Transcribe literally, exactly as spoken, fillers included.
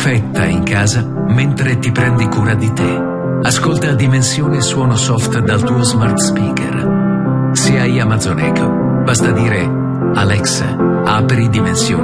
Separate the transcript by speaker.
Speaker 1: perfetta in casa mentre ti prendi cura di te. Ascolta Dimensione Suono Soft dal tuo smart speaker. Se hai Amazon Echo, basta dire Alexa, apri Dimensione